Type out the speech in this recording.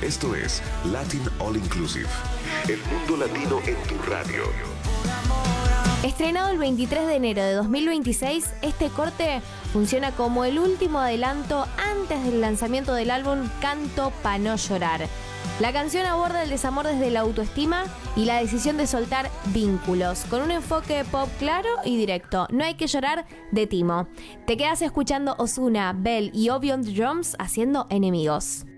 Esto es Latin All Inclusive. El mundo latino en tu radio. Estrenado el 23 de enero de 2026, este corte funciona como el último adelanto antes del lanzamiento del álbum Canto Pa' No Llorar. La canción aborda el desamor desde la autoestima y la decisión de soltar vínculos, con un enfoque pop claro y directo. No hay que llorar de Timo. Te quedas escuchando Ozuna, Bell y Obion Drums haciendo Enemigos.